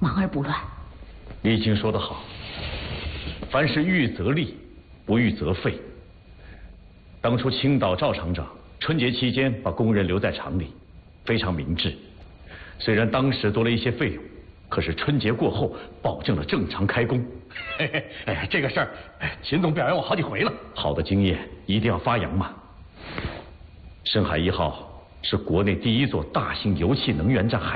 忙而不乱。 李青说得好，凡事预则立，不预则废。当初青岛赵厂长春节期间把工人留在厂里，非常明智。虽然当时多了一些费用，可是春节过后保证了正常开工。 这个事儿，秦总表扬我好几回了。 好的经验一定要发扬嘛。深海1号是国内第一座大型油气能源站海